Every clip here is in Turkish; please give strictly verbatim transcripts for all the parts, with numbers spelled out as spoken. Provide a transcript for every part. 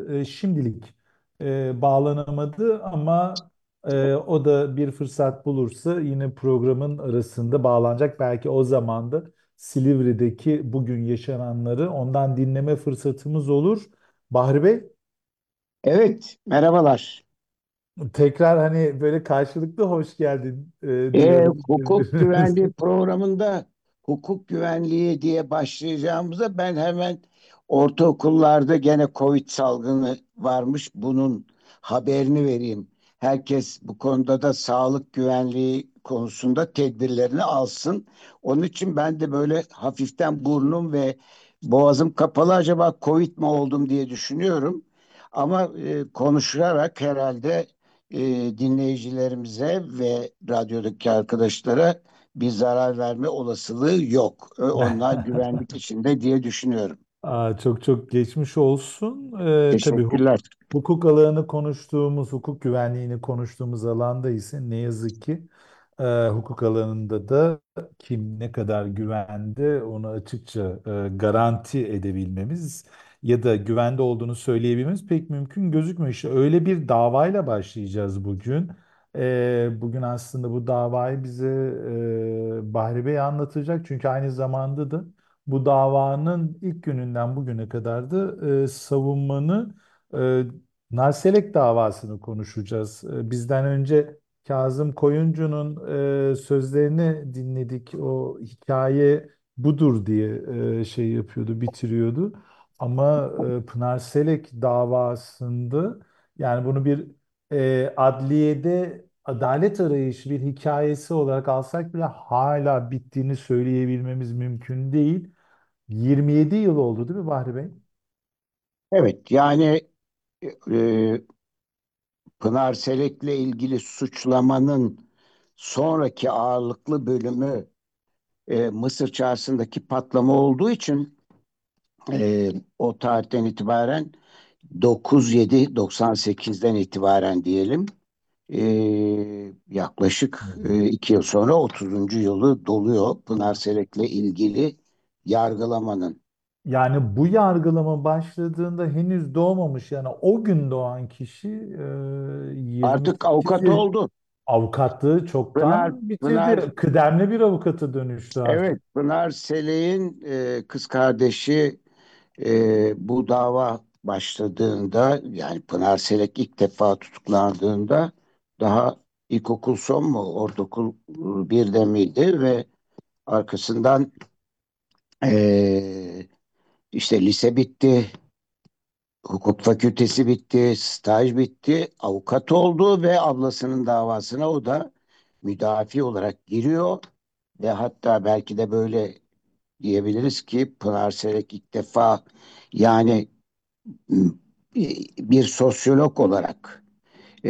e, şimdilik e, bağlanamadı ama e, o da bir fırsat bulursa yine programın arasında bağlanacak. Belki o zaman da Silivri'deki bugün yaşananları ondan dinleme fırsatımız olur. Bahri Bey, Evet, merhabalar. tekrar hani böyle karşılıklı hoş geldin e, Ee, diyoruz hukuk güvenliği birbirimize. programında hukuk güvenliği diye başlayacağımıza ben hemen ortaokullarda gene Covid salgını varmış. Bunun haberini vereyim. Herkes bu konuda da sağlık güvenliği konusunda tedbirlerini alsın. Onun için ben de böyle hafiften burnum ve boğazım kapalı, acaba Covid mi oldum diye düşünüyorum. Ama e, konuşarak herhalde e, dinleyicilerimize ve radyodaki arkadaşlara bir zarar verme olasılığı yok. E, Onlar güvenlik içinde diye düşünüyorum. Aa, çok çok geçmiş olsun. Ee, tabii hu- Teşekkürler. hukuk alanını konuştuğumuz, hukuk güvenliğini konuştuğumuz alanda ise ne yazık ki e, hukuk alanında da kim ne kadar güvende onu açıkça e, garanti edebilmemiz ya da güvende olduğunu söyleyebilmemiz pek mümkün gözükmüyor. İşte öyle bir davayla başlayacağız bugün. Ee, bugün aslında bu davayı bize e, Bahri Bey anlatacak çünkü aynı zamanda da bu davanın ilk gününden bugüne kadar da e, savunmanı e, Narselek davasını konuşacağız. E, bizden önce Kazım Koyuncu'nun e, sözlerini dinledik. O hikaye budur diye e, şey yapıyordu, bitiriyordu. Ama e, Pınar Selek davasında yani bunu bir e, adliyede adalet arayışı bir hikayesi olarak alsak bile hala bittiğini söyleyebilmemiz mümkün değil. yirmi yedi yıl oldu değil mi Bahri Bey? Evet, yani e, Pınar Selek'le ilgili suçlamanın sonraki ağırlıklı bölümü e, Mısır çarşısındaki patlama olduğu için e, o tarihten itibaren dokuz yedi doksan sekizden itibaren diyelim, e, Hı yaklaşık hı. e, iki yıl sonra otuzuncu yılı doluyor Pınar Selek'le ilgili yargılamanın. Yani bu yargılama başladığında henüz doğmamış yani o gün doğan kişi e, Artık yirmi sekiz avukat yaş oldu. avukatlığı Pınar, çoktan Pınar, bitirdi. Kıdemli bir avukata dönüştü artık. evet, Pınar Selek'in e, kız kardeşi, e, bu dava başladığında, yani Pınar Selek ilk defa tutuklandığında daha ilkokul son mu, ortaokul e, birde miydi ve arkasından e, işte lise bitti, hukuk fakültesi bitti, staj bitti, avukat oldu ve ablasının davasına o da müdafi olarak giriyor ve hatta belki de böyle diyebiliriz ki Pınar Selek ilk defa, yani bir sosyolog olarak, e,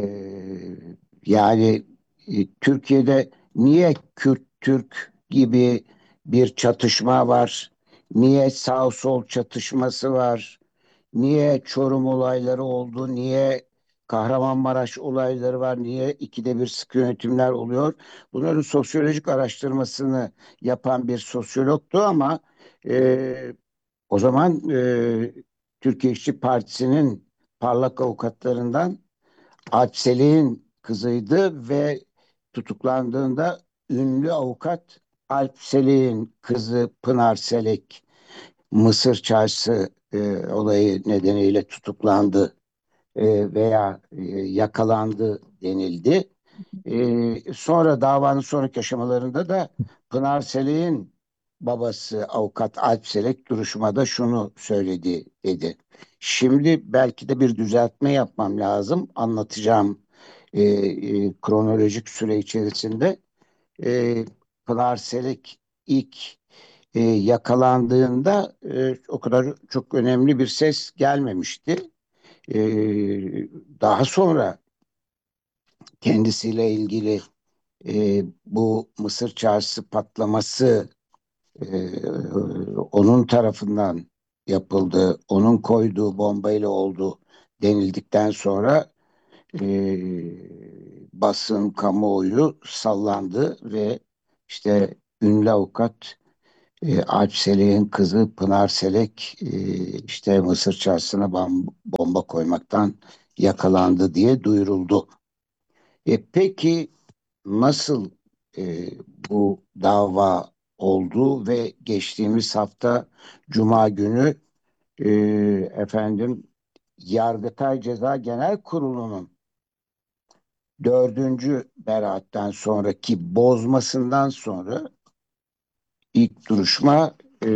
yani e, Türkiye'de niye Kürt-Türk gibi bir çatışma var? Niye sağ-sol çatışması var? Niye Çorum olayları oldu? Niye Kahramanmaraş olayları var? Niye ikide bir sıkı yönetimler oluyor? Bunların sosyolojik araştırmasını yapan bir sosyologtu ama e, o zaman e, Türkiye İşçi Partisi'nin parlak avukatlarından Alp Selek'in kızıydı ve tutuklandığında ünlü avukat Alp Selek'in kızı Pınar Selek Mısır Çarşısı e, olayı nedeniyle tutuklandı e, veya e, yakalandı denildi. E, sonra davanın sonraki aşamalarında da Pınar Selek'in babası avukat Alp Selek duruşmada şunu söyledi dedi. Şimdi belki de bir düzeltme yapmam lazım. Anlatacağım e, e, kronolojik süre içerisinde. E, Pınar Selek ilk e, yakalandığında e, o kadar çok önemli bir ses gelmemişti. E, Daha sonra kendisiyle ilgili e, bu Mısır çarşısı patlaması e, onun tarafından yapıldı, onun koyduğu bombayla oldu denildikten sonra e, basın, kamuoyu sallandı ve işte ünlü avukat E, Alp Selek'in kızı Pınar Selek e, işte Mısır Çarşısı'na bam- bomba koymaktan yakalandı diye duyuruldu. E, peki nasıl e, bu dava oldu ve geçtiğimiz hafta Cuma günü e, efendim Yargıtay Ceza Genel Kurulu'nun dördüncü beraatten sonraki bozmasından sonra ilk duruşma e,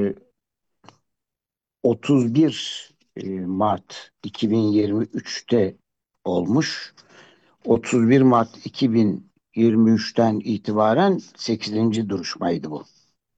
otuz bir e, Mart iki bin yirmi üçte olmuş. otuz bir Mart iki bin yirmi üçten itibaren sekizinci duruşmaydı bu.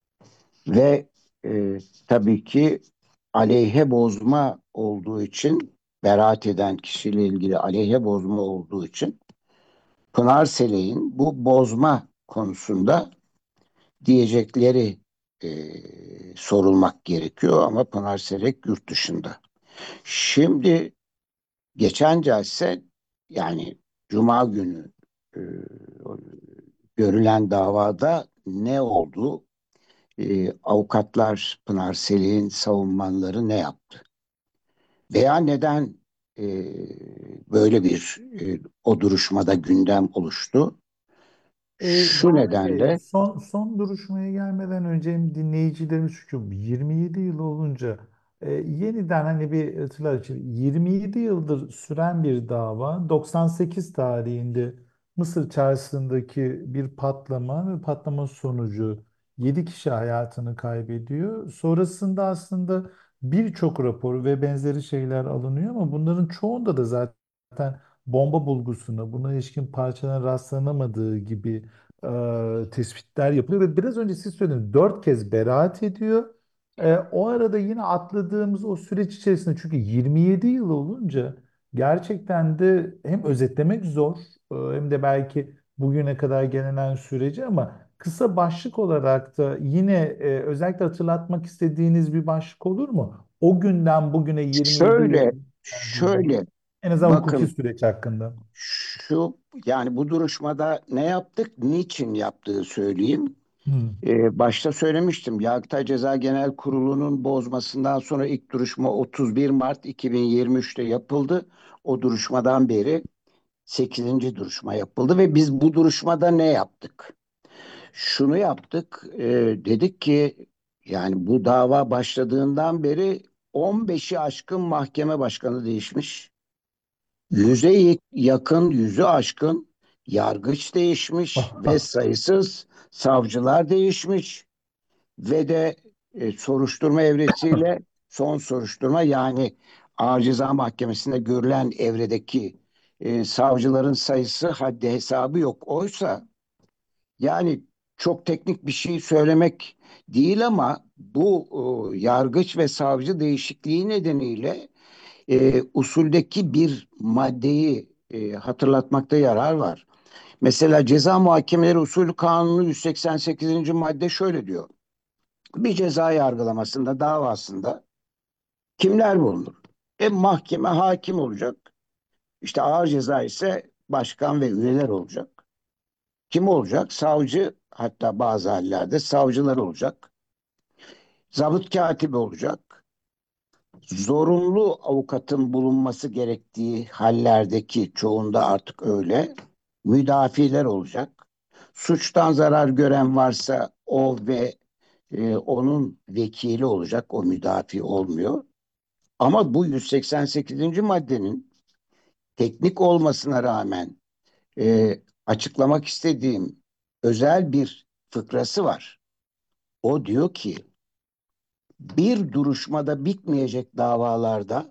Ve e, tabii ki aleyhe bozma olduğu için, beraat eden kişiyle ilgili aleyhe bozma olduğu için Pınar Selek'in bu bozma konusunda diyecekleri e, sorulmak gerekiyor ama Pınar Selek yurt dışında. Şimdi geçen celse, yani Cuma günü e, görülen davada ne oldu? E, avukatlar Pınar Selek'in savunmanları ne yaptı? Veya neden e, böyle bir e, o duruşmada gündem oluştu? E, Şu Bahri Bey, nedenle son, son duruşmaya gelmeden önce hem dinleyicilerimiz, çünkü yirmi yedi yıl olunca e, yeniden hani bir hatırlar için yirmi yedi yıldır süren bir dava, doksan sekiz tarihinde Mısır çarşısındaki bir patlama ve patlama sonucu yedi kişi hayatını kaybediyor. Sonrasında aslında birçok rapor ve benzeri şeyler alınıyor ama bunların çoğunda da zaten bomba bulgusuna, buna ilişkin parçaların rastlanamadığı gibi e, tespitler yapılıyor ve biraz önce siz söylediniz, dört kez beraat ediyor. E, o arada yine atladığımız o süreç içerisinde, çünkü yirmi yedi yıl olunca gerçekten de hem özetlemek zor, e, hem de belki bugüne kadar gelinen süreci, ama kısa başlık olarak da yine e, özellikle hatırlatmak istediğiniz bir başlık olur mu? O günden bugüne yirmi yedi yıl şöyle geldiği zaman şöyle en azından hukuki bakın, süreç hakkında. şu yani bu duruşmada ne yaptık, niçin yaptığı söyleyeyim. Hmm. Ee, başta söylemiştim. Yargıtay Ceza Genel Kurulu'nun bozmasından sonra ilk duruşma otuz bir Mart iki bin yirmi üçte yapıldı. O duruşmadan beri sekizinci duruşma yapıldı ve biz bu duruşmada ne yaptık? Şunu yaptık. E, dedik ki yani bu dava başladığından beri on beşi aşkın mahkeme başkanı değişmiş. Yüze yakın, yüzü aşkın yargıç değişmiş ve sayısız savcılar değişmiş ve de e, soruşturma evresiyle son soruşturma, yani Ağır Ceza Mahkemesi'nde görülen evredeki e, savcıların sayısı haddi hesabı yok. Oysa yani çok teknik bir şey söylemek değil ama bu e, yargıç ve savcı değişikliği nedeniyle e, usuldeki bir maddeyi e, hatırlatmakta yarar var. Mesela Ceza Muhakemeleri Usulü Kanunu yüz seksen sekizinci madde şöyle diyor. Bir ceza yargılamasında, davasında kimler bulunur? E, mahkeme hakim olacak. İşte ağır ceza ise başkan ve üyeler olacak. Kim olacak? Savcı, hatta bazı hallerde savcılar olacak. Zabıt katibi olacak. Zorunlu avukatın bulunması gerektiği hallerdeki çoğunda artık öyle. Müdafiler olacak. Suçtan zarar gören varsa o ve e, onun vekili olacak. O müdafi olmuyor. Ama bu yüz seksen sekizinci maddenin teknik olmasına rağmen e, açıklamak istediğim özel bir fıkrası var. O diyor ki bir duruşmada bitmeyecek davalarda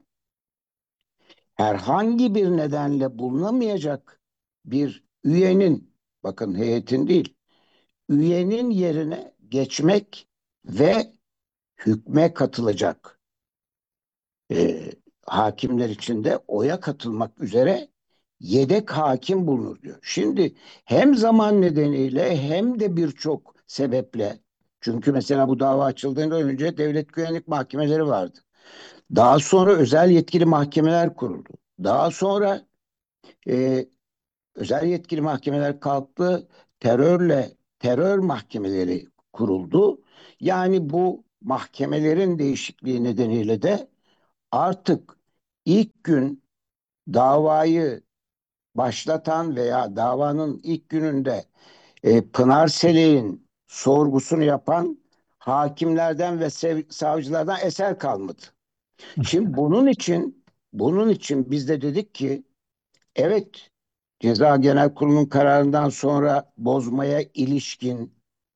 herhangi bir nedenle bulunamayacak bir üyenin, bakın heyetin değil, üyenin yerine geçmek ve hükme katılacak e, hakimler için de oya katılmak üzere yedek hakim bulunur diyor. Şimdi hem zaman nedeniyle hem de birçok sebeple, çünkü mesela bu dava açıldığından önce devlet güvenlik mahkemeleri vardı. Daha sonra özel yetkili mahkemeler kuruldu. Daha sonra e, özel yetkili mahkemeler kalktı, terörle terör mahkemeleri kuruldu Yani bu mahkemelerin değişikliği nedeniyle de artık ilk gün davayı başlatan veya davanın ilk gününde e, Pınar Selek'in sorgusunu yapan hakimlerden ve sev- savcılardan eser kalmadı. Şimdi bunun için bunun için biz de dedik ki evet, Ceza Genel Kurulu'nun kararından sonra bozmaya ilişkin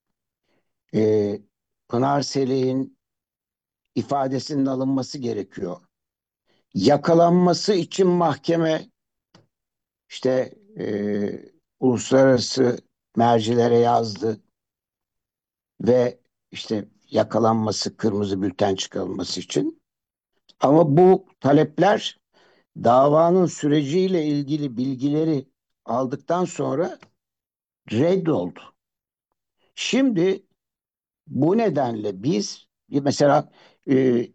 e, Pınar Selek'in ifadesinin alınması gerekiyor. Yakalanması için mahkeme işte e, uluslararası mercilere yazdı ve işte yakalanması, kırmızı bülten çıkarılması için. Ama bu talepler davanın süreciyle ilgili bilgileri aldıktan sonra reddoldu. Şimdi bu nedenle biz mesela e,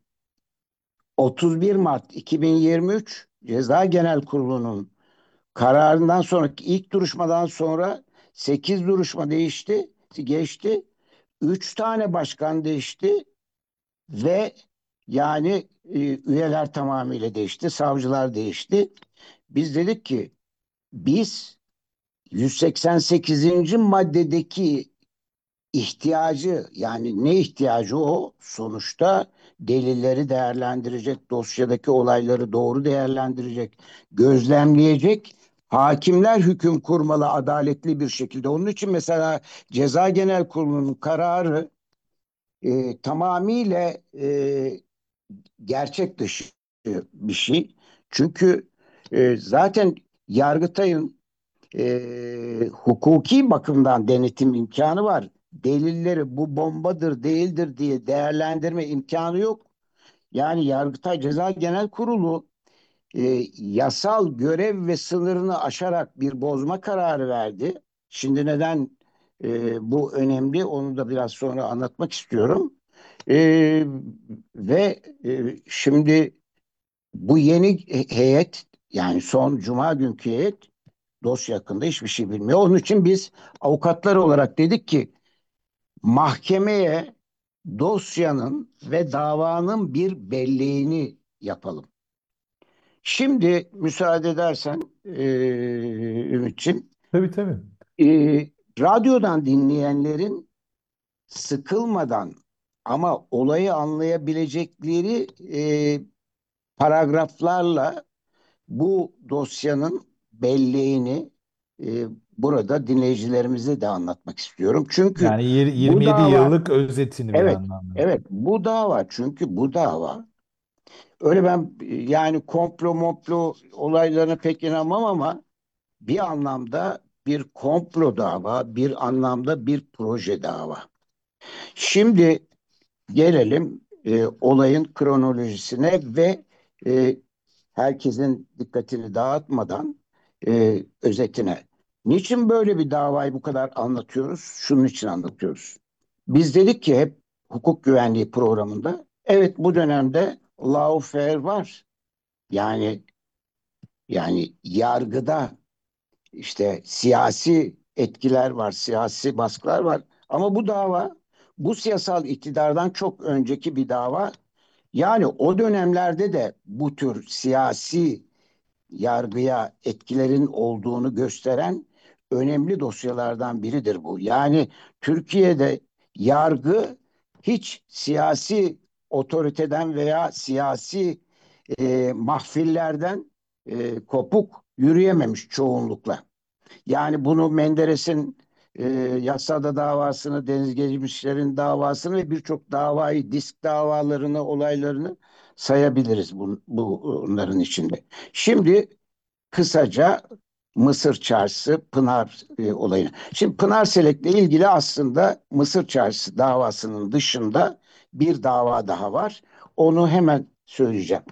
otuz bir Mart iki bin yirmi üç Ceza Genel Kurulu'nun kararından sonraki ilk duruşmadan sonra sekiz duruşma değişti, geçti. Üç tane başkan değişti ve yani e, üyeler tamamıyla değişti, savcılar değişti. Biz dedik ki biz yüz seksen sekizinci maddedeki ihtiyacı, yani ne ihtiyacı o? Sonuçta delilleri değerlendirecek, dosyadaki olayları doğru değerlendirecek, gözlemleyecek hakimler hüküm kurmalı adaletli bir şekilde. Onun için mesela Ceza Genel Kurulu'nun kararı e, tamamıyla e, gerçek dışı bir şey. Çünkü e, zaten Yargıtay'ın e, hukuki bakımdan denetim imkanı var. Delilleri bu bombadır değildir diye değerlendirme imkanı yok. Yani Yargıtay Ceza Genel Kurulu e, yasal görev ve sınırını aşarak bir bozma kararı verdi. Şimdi neden e, bu önemli onu da biraz sonra anlatmak istiyorum. E, ve e, şimdi bu yeni heyet, yani son cuma günkü heyet dosya hakkında hiçbir şey bilmiyor. Onun için biz avukatlar olarak dedik ki mahkemeye dosyanın ve davanın bir belleğini yapalım. Şimdi müsaade edersen e, Ümitçim, Tabii tabii. e, radyodan dinleyenlerin sıkılmadan ama olayı anlayabilecekleri e, paragraflarla bu dosyanın belleğini e, burada dinleyicilerimize de anlatmak istiyorum. Çünkü Yani yir- bu yirmi yedi dava, yıllık özetini bir evet, anlamda. evet, bu dava, çünkü bu dava öyle, ben e, yani komplo moplo olaylarına pek inanmam ama bir anlamda bir komplo dava, bir anlamda bir proje dava. Şimdi gelelim e, olayın kronolojisine ve e, herkesin dikkatini dağıtmadan e, özetine. Niçin böyle bir davayı bu kadar anlatıyoruz? Şunun için anlatıyoruz. Biz dedik ki hep hukuk güvenliği programında, evet, bu dönemde lawfare var. Yani yani yargıda işte siyasi etkiler var, siyasi baskılar var. Ama bu dava bu siyasal iktidardan çok önceki bir dava. Yani o dönemlerde de bu tür siyasi yargıya etkilerin olduğunu gösteren önemli dosyalardan biridir bu. Yani Türkiye'de yargı hiç siyasi otoriteden veya siyasi e, mahfillerden e, kopuk yürüyememiş çoğunlukla. Yani bunu Menderes'in e, Yassada davasını, Deniz Geçmişler'in davasını ve birçok davayı, disk davalarını, olaylarını sayabiliriz bu, bunların içinde. Şimdi kısaca Mısır Çarşısı, Pınar e, olayını. Şimdi Pınar Selek'le ilgili aslında Mısır Çarşısı davasının dışında bir dava daha var. Onu hemen söyleyeceğim.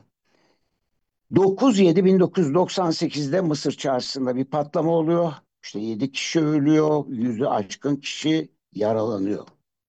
dokuz yedi bin dokuz yüz doksan sekizde Mısır Çarşısı'nda bir patlama oluyor. İşte yedi kişi ölüyor, yüzü aşkın kişi yaralanıyor.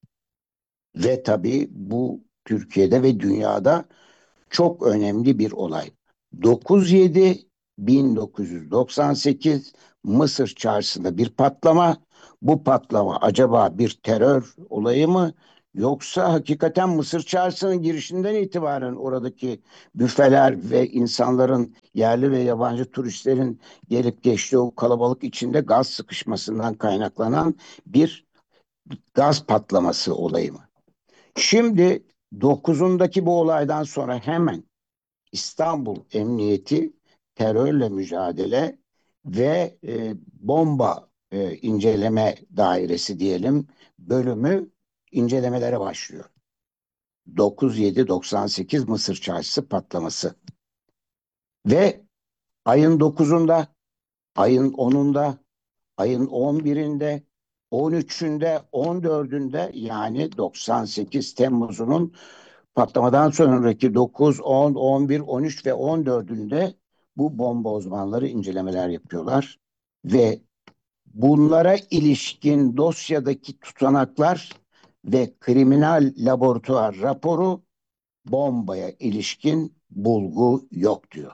Ve tabii bu Türkiye'de ve dünyada çok önemli bir olay. dokuz yedi bin dokuz yüz doksan sekiz Mısır Çarşısı'nda bir patlama. Bu patlama acaba bir terör olayı mı Yoksa hakikaten Mısır Çarşısı'nın girişinden itibaren oradaki büfeler ve insanların, yerli ve yabancı turistlerin gelip geçtiği o kalabalık içinde gaz sıkışmasından kaynaklanan bir gaz patlaması olayı mı? Şimdi dokuzundaki bu olaydan sonra hemen İstanbul Emniyeti terörle mücadele ve e, bomba e, inceleme dairesi diyelim bölümü incelemelere başlıyor. dokuz yedi doksan sekiz Mısır Çarşısı patlaması ve ayın dokuzunda, ayın onunda, ayın on birinde, on üçünde, on dördünde, yani doksan sekiz Temmuz'unun patlamadan sonraki dokuz, on, on bir, on üç ve on dördünde bu bomba uzmanları incelemeler yapıyorlar ve bunlara ilişkin dosyadaki tutanaklar ve kriminal laboratuvar raporu bombaya ilişkin bulgu yok diyor.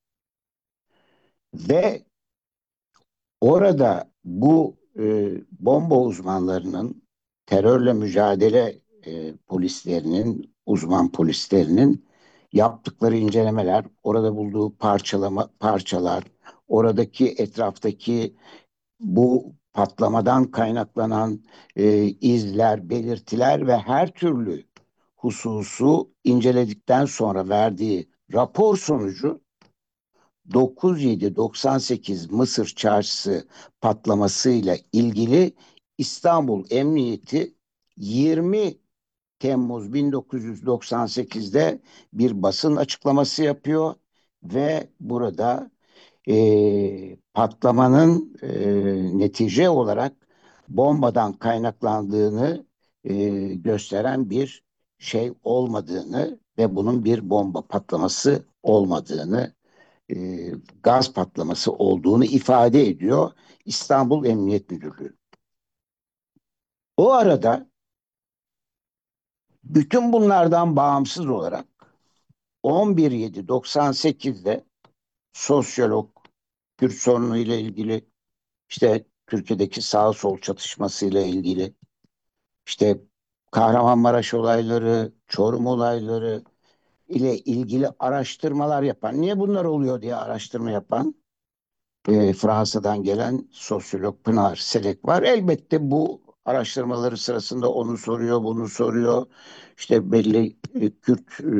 Ve orada bu e, bomba uzmanlarının, terörle mücadele e, polislerinin, uzman polislerinin yaptıkları incelemeler, orada bulduğu parçalama parçalar, oradaki etraftaki bu patlamadan kaynaklanan e, izler, belirtiler ve her türlü hususu inceledikten sonra verdiği rapor sonucu dokuz yedi doksan sekiz Mısır Çarşısı patlamasıyla ilgili İstanbul Emniyeti yirmi Temmuz bin dokuz yüz doksan sekizde bir basın açıklaması yapıyor ve burada e, patlamanın e, netice olarak bombadan kaynaklandığını e, gösteren bir şey olmadığını ve bunun bir bomba patlaması olmadığını, e, gaz patlaması olduğunu ifade ediyor İstanbul Emniyet Müdürlüğü. O arada bütün bunlardan bağımsız olarak on bir yedi doksan sekizde sosyolog, Kürt sorunu ile ilgili, işte Türkiye'deki sağ sol çatışması ile ilgili, işte Kahramanmaraş olayları, Çorum olayları ile ilgili araştırmalar yapan, niye bunlar oluyor diye araştırma yapan e, Fransa'dan gelen sosyolog Pınar Selek var. Elbette bu araştırmaları sırasında onu soruyor, bunu soruyor. İşte belli e, Kürt e,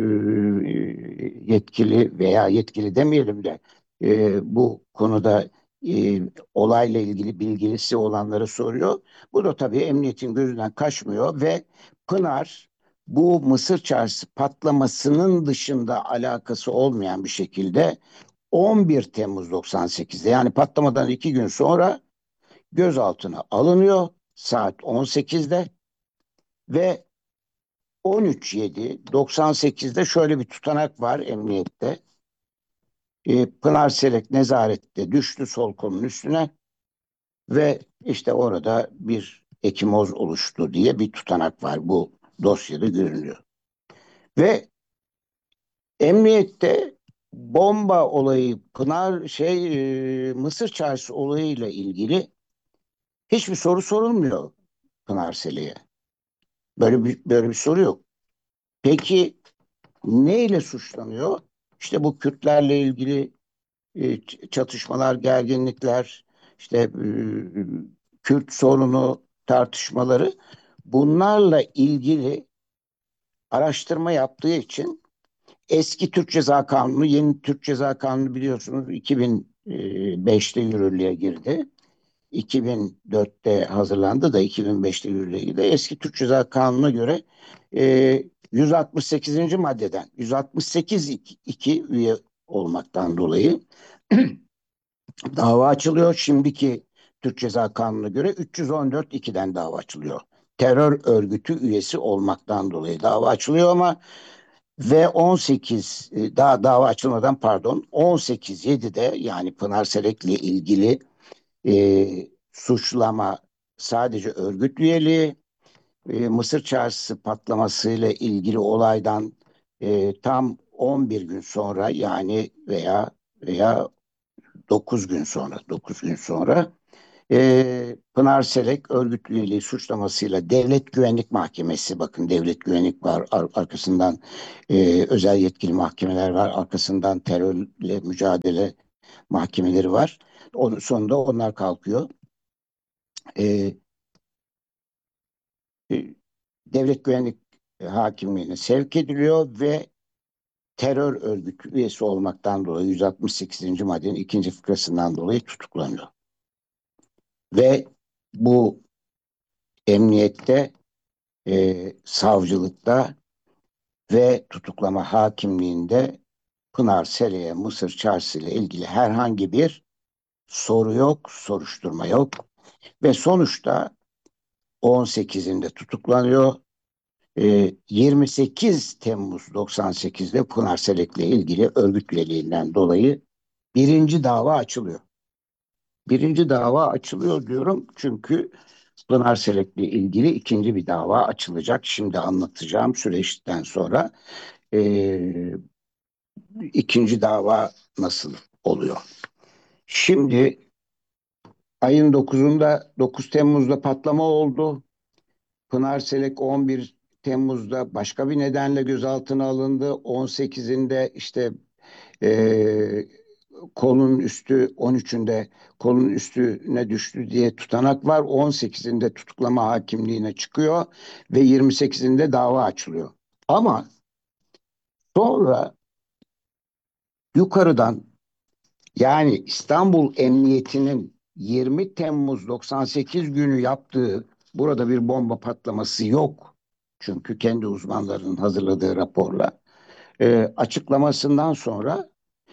yetkili veya yetkili demeyelim de e, bu konuda e, olayla ilgili bilgisi olanları soruyor. Bu da tabii emniyetin gözünden kaçmıyor ve Pınar bu Mısır Çarşısı patlamasının dışında alakası olmayan bir şekilde on bir Temmuz doksan sekizde, yani patlamadan iki gün sonra gözaltına alınıyor saat on sekizde ve on üç yedi doksan sekizde şöyle bir tutanak var emniyette. E, Pınar Selek nezarette düştü sol kolunun üstüne ve işte orada bir ekimoz oluştu diye bir tutanak var. Bu dosyada görünüyor. Ve emniyette bomba olayı, Pınar şey e, Mısır Çarşısı olayıyla ilgili hiçbir soru sorulmuyor Pınar Seli'ye. Böyle bir, böyle bir soru yok. Peki neyle suçlanıyor? İşte bu Kürtlerle ilgili e, çatışmalar, gerginlikler, işte e, Kürt sorunu tartışmaları, bunlarla ilgili araştırma yaptığı için eski Türk Ceza Kanunu, yeni Türk Ceza Kanunu biliyorsunuz iki bin beşte yürürlüğe girdi. iki bin dörtte hazırlandı da iki bin beşte yürürlüğe girdi. Eski Türk Ceza Kanunu'na göre e, yüz altmış sekizinci maddeden yüz altmış sekiz iki üye olmaktan dolayı dava açılıyor. Şimdiki Türk Ceza Kanunu'na göre üç yüz on dört ikiden dava açılıyor. Terör örgütü üyesi olmaktan dolayı dava açılıyor ama ve on sekiz e, daha dava açılmadan, pardon, on sekiz yedide, yani Pınar Selek'le ilgili e, suçlama sadece örgüt üyeliği, e, Mısır Çarşısı patlamasıyla ilgili olaydan e, tam on bir gün sonra, yani veya veya dokuz gün sonra dokuz gün sonra E, Pınar Selek örgüt üyeliği suçlamasıyla Devlet Güvenlik Mahkemesi, bakın Devlet Güvenlik var ar- arkasından, e, özel yetkili mahkemeler var arkasından, terörle mücadele mahkemeleri var. Onun sonunda onlar kalkıyor. E, e, Devlet Güvenlik Hakimliğine sevk ediliyor ve terör örgütü üyesi olmaktan dolayı yüz altmış sekizinci maddenin ikinci fıkrasından dolayı tutuklanıyor. Ve bu emniyette, e, savcılıkta ve tutuklama hakimliğinde Pınar Sere'ye Mısır Çarşısı ile ilgili herhangi bir soru yok, soruşturma yok ve sonuçta on sekizinde tutuklanıyor. E, yirmi sekiz Temmuz doksan sekizde Pınar Selek'le ilgili örgüt üyeliğinden dolayı birinci dava açılıyor. Birinci dava açılıyor diyorum çünkü Pınar Selek'le ilgili ikinci bir dava açılacak. Şimdi anlatacağım süreçten sonra e, ikinci dava nasıl oluyor? Şimdi ayın dokuzunda, dokuz Temmuz'da patlama oldu. Pınar Selek on bir Temmuz'da başka bir nedenle gözaltına alındı. on sekizinde işte e, kolun üstü, on üçünde kolun üstüne düştü diye tutanak var. on sekizinde tutuklama hakimliğine çıkıyor ve yirmi sekizinde dava açılıyor. Ama sonra yukarıdan, yani İstanbul Emniyeti'nin yirmi Temmuz doksan sekiz günü yaptığı, burada bir bomba patlaması yok. Çünkü kendi uzmanlarının hazırladığı raporla e, açıklamasından sonra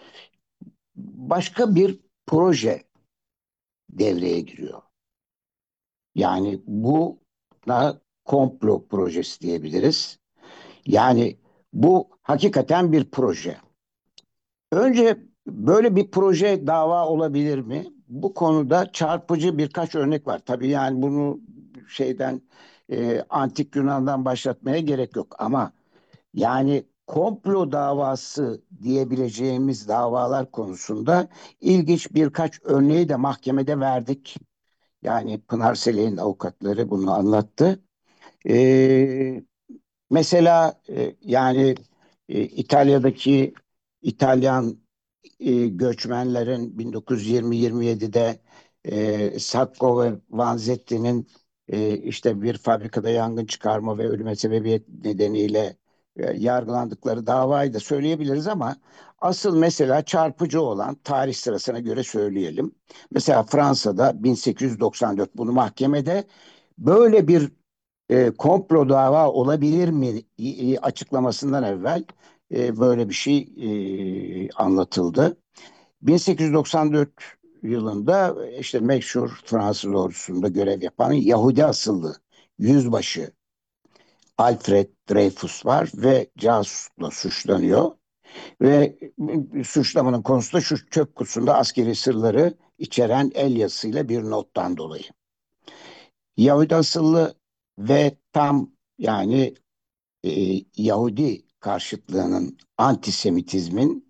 başka bir proje devreye giriyor. Yani bu da komplo projesi diyebiliriz. Yani bu hakikaten bir proje. Önce böyle bir proje dava olabilir mi? Bu konuda çarpıcı birkaç örnek var. Tabii yani bunu şeyden, e, antik Yunan'dan başlatmaya gerek yok. Ama yani komplo davası diyebileceğimiz davalar konusunda ilginç birkaç örneği de mahkemede verdik. Yani Pınar Selek'in avukatları bunu anlattı. E, Mesela e, yani e, İtalya'daki İtalyan e, göçmenlerin bin dokuz yüz yirmi yedide e, Sacco ve Vanzetti'nin e, işte bir fabrikada yangın çıkarma ve ölüme sebebiyet nedeniyle e, yargılandıkları davayı da söyleyebiliriz ama asıl mesela çarpıcı olan, tarih sırasına göre söyleyelim. Mesela Fransa'da bin sekiz yüz doksan dört, bunu mahkemede böyle bir e, komplo dava olabilir mi e, açıklamasından evvel e, böyle bir şey e, anlatıldı. bin sekiz yüz doksan dört yılında işte meşhur Fransız ordusunda görev yapan Yahudi asıllı yüzbaşı Alfred Dreyfus var ve casuslukla suçlanıyor ve suçlamanın konusu da şu: çöp kutusunda askeri sırları içeren el yazısıyla bir nottan dolayı. Yahudi asıllı ve tam, yani e, Yahudi karşıtlığının, antisemitizmin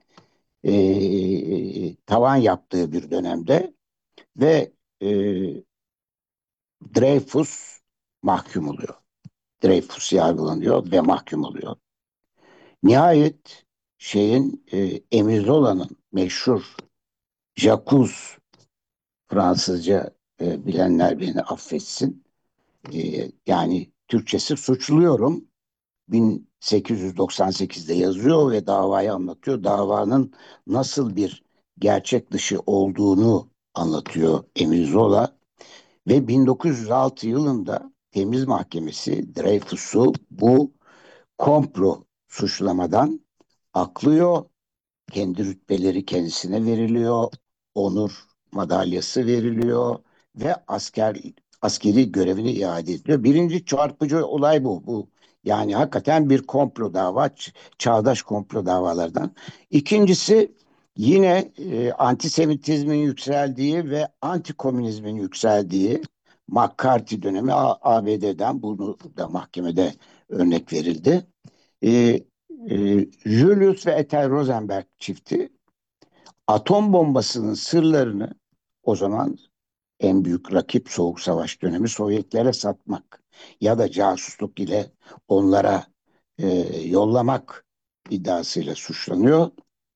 e, tavan yaptığı bir dönemde ve e, Dreyfus mahkum oluyor. Dreyfus yargılanıyor ve mahkum oluyor. Nihayet şeyin, e, Emirola'nın meşhur Jacques, Fransızca e, bilenler beni affetsin. E, yani Türkçesi suçluyorum, bin sekiz yüz doksan sekizde yazıyor ve davayı anlatıyor. Davanın nasıl bir gerçek dışı olduğunu anlatıyor Emil Zola ve bin dokuz yüz altı yılında Temiz Mahkemesi Dreyfus'u bu komplo suçlamadan aklıyor. Kendi rütbeleri kendisine veriliyor. Onur madalyası veriliyor ve asker askeri görevini iade ediliyor. Birinci çarpıcı olay bu. Bu yani hakikaten bir komplo dava, ç- çağdaş komplo davalardan. İkincisi, yine e, antisemitizmin yükseldiği ve antikomünizmin yükseldiği McCarthy dönemi, A- ABD'den, bunu da mahkemede örnek verildi. E, e, Julius ve Ethel Rosenberg çifti atom bombasının sırlarını o zaman en büyük rakip Soğuk Savaş dönemi Sovyetlere satmak ya da casusluk ile onlara e, yollamak iddiasıyla suçlanıyor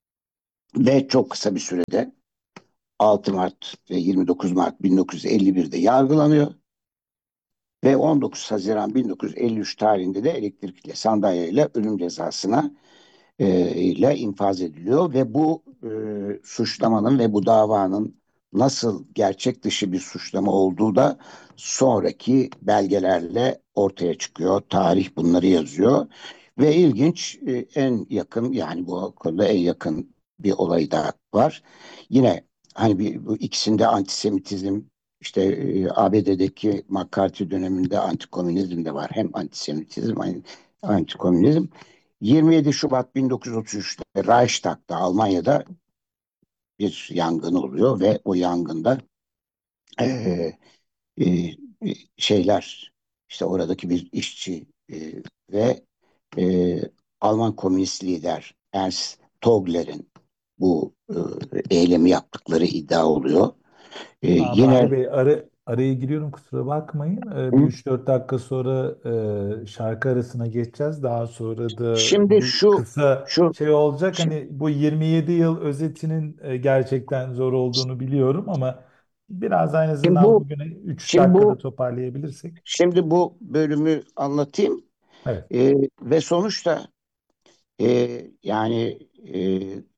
ve çok kısa bir sürede altı Mart ve yirmi dokuz Mart bin dokuz yüz elli birde yargılanıyor ve on dokuz Haziran bin dokuz yüz elli üç tarihinde de elektrikli sandalyeyle ölüm cezasına e, ile infaz ediliyor ve bu e, suçlamanın ve bu davanın nasıl gerçek dışı bir suçlama olduğu da sonraki belgelerle ortaya çıkıyor. Tarih bunları yazıyor ve ilginç e, en yakın yani bu konuda en yakın bir olay da var. Yine hani bir, bu ikisinde antisemitizm işte e, A B D'deki McCarthy döneminde antikomünizm de var. Hem antisemitizm hem antikomünizm. yirmi yedi Şubat bin dokuz yüz otuz üçte Reichstag'da Almanya'da bir yangın oluyor ve o yangında eee, eee, şeyler işte oradaki bir işçi eee, ve eee, Alman komünist lider Ernst Togler'in bu eee, eylemi yaptıkları iddia oluyor. Eee, Aa, Bahri yine Bey, ara, araya giriyorum, kusura bakmayın. Ee, bir Hı? üç dört dakika sonra e, şarkı arasına geçeceğiz. Daha sonra da Şimdi bir şu kısa şu şey olacak. şi- Hani bu yirmi yedi yıl özetinin e, gerçekten zor olduğunu biliyorum ama biraz en şimdi azından bu bugüne üç şimdi dakikada bu toparlayabilirsek. şimdi bu bölümü anlatayım. Evet. Eee, ve sonuçta Ee, yani e,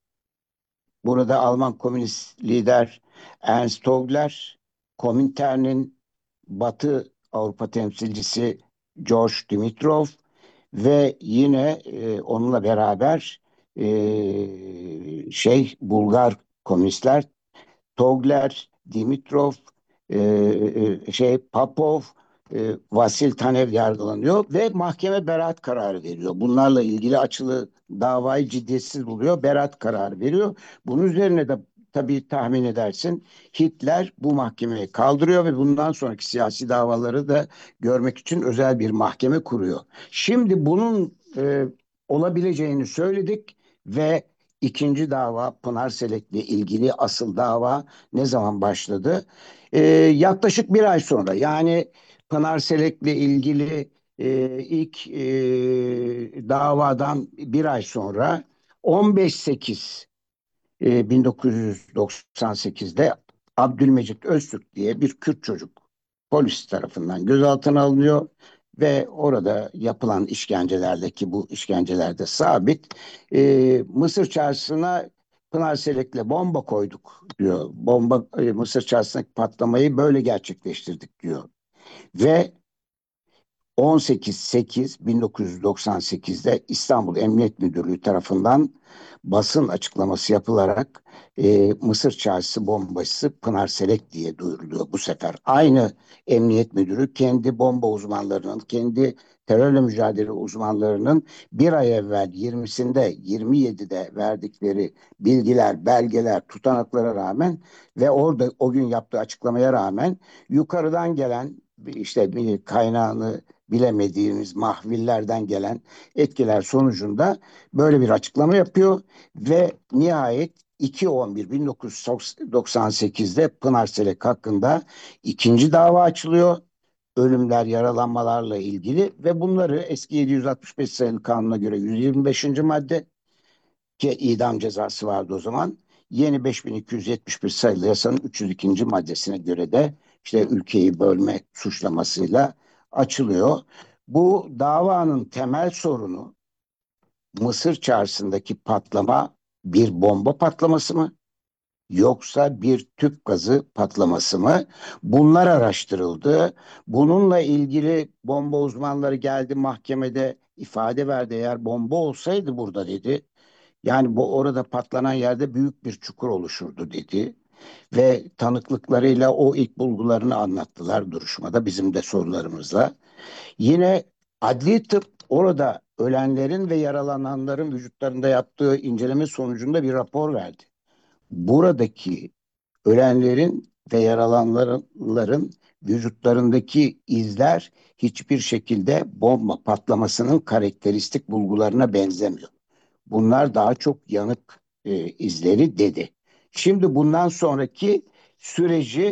burada Alman komünist lider Ernst Toggler, Komintern'in Batı Avrupa temsilcisi George Dimitrov ve yine e, onunla beraber e, şey Bulgar komünistler Togler, Dimitrov, e, e, şey Papov, e, Vasil Tanev yargılanıyor ve mahkeme beraat kararı veriyor. Bunlarla ilgili açılı davayı ciddiyetsiz buluyor, beraat kararı veriyor. Bunun üzerine de tabii tahmin edersin Hitler bu mahkemeyi kaldırıyor ve bundan sonraki siyasi davaları da görmek için özel bir mahkeme kuruyor. Şimdi bunun e, olabileceğini söyledik ve ikinci dava Pınar Selek'le ilgili asıl dava ne zaman başladı? Ee, yaklaşık bir ay sonra yani Pınar Selek'le ilgili e, ilk e, davadan bir ay sonra on beş sekiz e, bin dokuz yüz doksan sekizde Abdülmecit Öztürk diye bir Kürt çocuk polis tarafından gözaltına alınıyor ve orada yapılan işkencelerle ki bu işkencelerde sabit e, Mısır çarşısına Pınar Selek'le bomba koyduk diyor. Bomba e, Mısır çarşısındaki patlamayı böyle gerçekleştirdik diyor. Ve on sekiz sekiz bin dokuz yüz doksan sekizde İstanbul Emniyet Müdürlüğü tarafından basın açıklaması yapılarak e, Mısır Çarşısı bombacısı Pınar Selek diye duyuruluyor bu sefer. Aynı emniyet müdürü kendi bomba uzmanlarının, kendi terörle mücadele uzmanlarının bir ay evvel yirmisinde, yirmi yedide verdikleri bilgiler, belgeler, tutanaklara rağmen ve orada o gün yaptığı açıklamaya rağmen yukarıdan gelen işte bir kaynağını bilemediğimiz mahvillerden gelen etkiler sonucunda böyle bir açıklama yapıyor ve nihayet iki on bir bin dokuz yüz doksan sekizde Pınar Selek hakkında ikinci dava açılıyor. Ölümler, yaralanmalarla ilgili ve bunları eski yedi yüz altmış beş sayılı kanuna göre yüz yirmi beşinci madde ki idam cezası vardı o zaman. Yeni beş bin iki yüz yetmiş bir sayılı yasanın üç yüz ikinci maddesine göre de işte ülkeyi bölme suçlamasıyla açılıyor. Bu davanın temel sorunu Mısır çarşısındaki patlama bir bomba patlaması mı yoksa bir tüp gazı patlaması mı? Bunlar araştırıldı. Bununla ilgili bomba uzmanları geldi mahkemede ifade verdi. Eğer bomba olsaydı burada dedi. Yani bu orada patlanan yerde büyük bir çukur oluşurdu dedi. Ve tanıklıklarıyla o ilk bulgularını anlattılar duruşmada bizim de sorularımızla. Yine adli tıp orada ölenlerin ve yaralananların vücutlarında yaptığı inceleme sonucunda bir rapor verdi. Buradaki ölenlerin ve yaralananların vücutlarındaki izler hiçbir şekilde bomba patlamasının karakteristik bulgularına benzemiyor. Bunlar daha çok yanık e, izleri dedi. Şimdi bundan sonraki süreci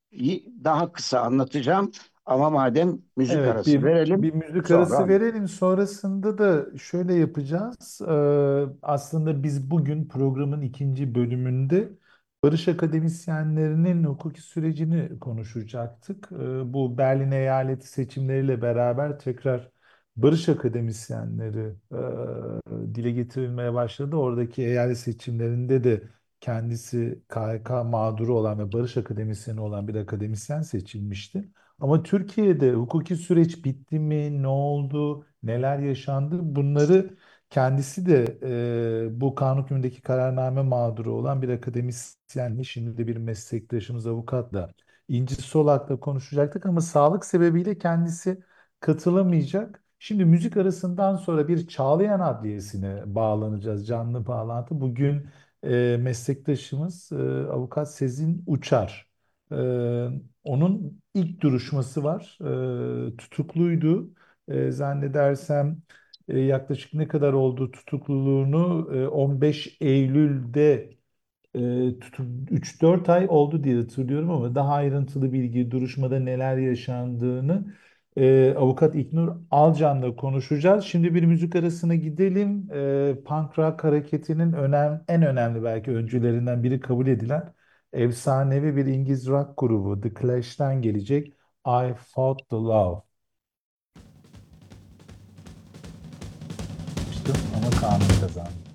daha kısa anlatacağım ama madem müzik Evet, arası bir verelim bir müzik sonra arası anlat. verelim. Sonrasında da şöyle yapacağız. Ee, aslında biz bugün programın ikinci bölümünde barış akademisyenlerinin hukuki sürecini konuşacaktık. Ee, bu Berlin eyaleti seçimleriyle beraber tekrar barış akademisyenleri e, dile getirilmeye başladı. Oradaki eyalet seçimlerinde de kendisi K H K mağduru olan ve barış akademisyeni olan bir akademisyen seçilmişti. Ama Türkiye'de hukuki süreç bitti mi? Ne oldu? Neler yaşandı? Bunları kendisi de e, bu kanun hükmündeki kararname mağduru olan bir akademisyenle, şimdi de bir meslektaşımız avukatla, İnci Solak'la konuşacaktık ama sağlık sebebiyle kendisi katılamayacak. Şimdi müzik arasından sonra bir Çağlayan Adliyesi'ne bağlanacağız, canlı bağlantı. Bugün e, meslektaşımız e, avukat Sezin Uçar. E, Onun ilk duruşması var. E, tutukluydu. E, zannedersem e, yaklaşık ne kadar oldu tutukluluğunu e, on beş Eylül'de e, tutu- üç dört ay oldu diye hatırlıyorum ama daha ayrıntılı bilgi, duruşmada neler yaşandığını e, avukat İknur Alcan'la konuşacağız. Şimdi bir müzik arasına gidelim. E, punk rock hareketinin önem, en önemli belki öncülerinden biri kabul edilen efsanevi bir İngiliz rock grubu The Clash'ten gelecek I Fought the Love. İşte ama kanun kazandı.